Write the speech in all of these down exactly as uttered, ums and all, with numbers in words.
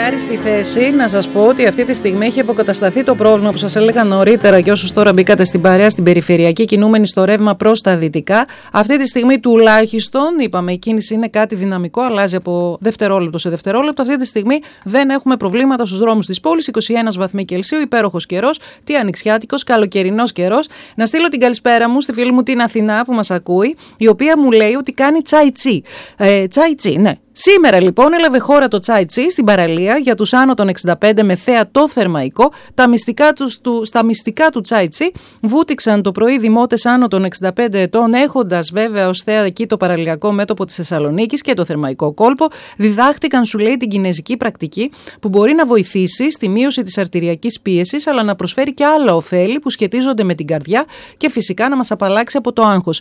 ευχάριστη θέση να σας πω ότι αυτή τη στιγμή έχει αποκατασταθεί το πρόβλημα που σας έλεγα νωρίτερα και όσους τώρα μπήκατε στην παρέα στην περιφερειακή κινούμενη στο ρεύμα προς τα δυτικά. Αυτή τη στιγμή τουλάχιστον, είπαμε, η κίνηση είναι κάτι δυναμικό, αλλάζει από δευτερόλεπτο σε δευτερόλεπτο. Αυτή τη στιγμή δεν έχουμε προβλήματα στους δρόμους της πόλης. είκοσι ένα βαθμοί Κελσίου, υπέροχος καιρός, τι ανοιξιάτικος, καλοκαιρινός καιρός. Να στείλω την καλησπέρα μου στη φίλη μου την Αθηνά που μας ακούει, η οποία μου λέει ότι κάνει τσάιτσι. Ε, τσάιτσι, ναι. Σήμερα λοιπόν έλαβε χώρα το τσάιτσι στην παραλία για τους άνω των εξήντα πέντε με θέα το Θερμαϊκό. Τα μυστικά τους, του, στα μυστικά του τσάιτσι βούτυξαν το πρωί δημότες άνω των εξήντα πέντε ετών, έχοντας βέβαια ως θέα εκεί το παραλιακό μέτωπο της Θεσσαλονίκης και το Θερμαϊκό κόλπο. Διδάχτηκαν, σου λέει, την κινεζική πρακτική που μπορεί να βοηθήσει στη μείωση της αρτηριακής πίεσης, αλλά να προσφέρει και άλλα ωφέλη που σχετίζονται με την καρδιά και φυσικά να μας απαλλάξει από το άγχος.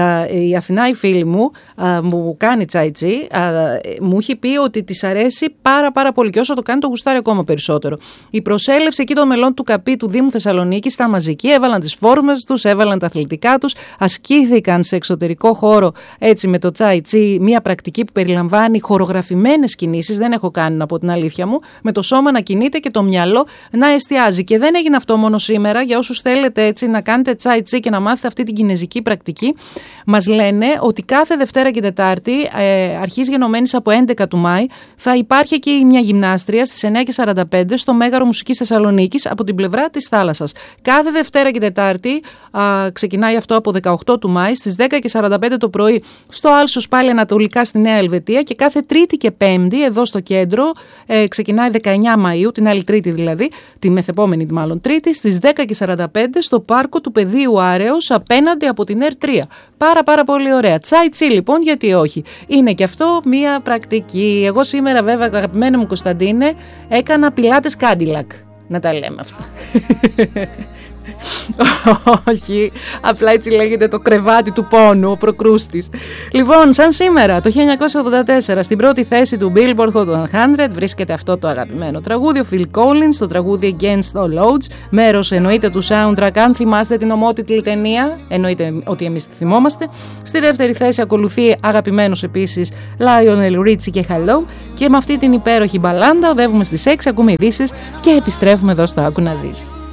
Η Αθηνά, η φίλη μου, μου κάνει τσάιτσι. Μου έχει πει ότι της αρέσει πάρα πάρα πολύ και όσο το κάνει το γουστάρει ακόμα περισσότερο. Η προσέλευση εκεί των μελών του ΚΑΠΗ του Δήμου Θεσσαλονίκης ήταν μαζική, έβαλαν τις φόρμες τους, έβαλαν τα αθλητικά τους, ασκήθηκαν σε εξωτερικό χώρο έτσι με το τσάιτσι, μια πρακτική που περιλαμβάνει χορογραφημένες κινήσεις, δεν έχω κάνει από την αλήθεια μου, με το σώμα να κινείται και το μυαλό να εστιάζει. Και δεν έγινε αυτό μόνο σήμερα, για όσους θέλετε έτσι να κάνετε τσάιτσι και να μάθετε αυτή την κινεζική πρακτική, μας λένε ότι κάθε Δευτέρα και Τετάρτη, ε, αρχής γενομένης από έντεκα του Μάη, θα υπάρχει και μια γυμνάστρια στις εννιά και σαράντα πέντε στο Μέγαρο Μουσικής Θεσσαλονίκης από την πλευρά της θάλασσας. Κάθε Δευτέρα και Τετάρτη α, ξεκινάει αυτό από δεκαοκτώ του Μάη στις δέκα και σαράντα πέντε το πρωί στο Άλσος, πάλι ανατολικά στη Νέα Ελβετία, και κάθε Τρίτη και Πέμπτη εδώ στο κέντρο ε, ξεκινάει δεκαεννιά Μαΐου, την άλλη Τρίτη δηλαδή, τη μεθεπόμενη μάλλον Τρίτη, στις δέκα και σαράντα πέντε στο πάρκο του Πεδίου Άρεως απέναντι από την Ερ τρία. Πάρα πάρα πολύ ωραία. Τσάιτσι λοιπόν, γιατί όχι. Είναι και αυτό μία πρακτική. Εγώ σήμερα βέβαια, αγαπημένη μου Κωνσταντίνε, έκανα πιλάτες Κάντιλακ. Να τα λέμε αυτά. Όχι, απλά έτσι λέγεται το κρεβάτι του πόνου, ο προκρούστης. Λοιπόν, σαν σήμερα το χίλια εννιακόσια ογδόντα τέσσερα στην πρώτη θέση του Billboard Hot εκατό βρίσκεται αυτό το αγαπημένο τραγούδι, ο Phil Collins, το τραγούδι Against All Odds, μέρος εννοείται του soundtrack, αν θυμάστε την ομότιτλη ταινία, εννοείται ότι εμείς τη θυμόμαστε. Στη δεύτερη θέση ακολουθεί αγαπημένος επίσης Lionel Richie και Hello, και με αυτή την υπέροχη μπαλάντα οδεύουμε στις έξι, ακούμε ειδήσεις και επιστρέφουμε εδώ στο Άκου να δεις.